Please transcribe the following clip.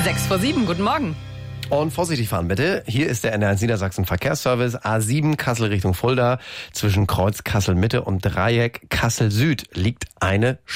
6:07, guten Morgen. Und vorsichtig fahren bitte. Hier ist der NR1 Niedersachsen Verkehrsservice. A7 Kassel Richtung Fulda. Zwischen Kreuz Kassel Mitte und Dreieck Kassel Süd liegt eine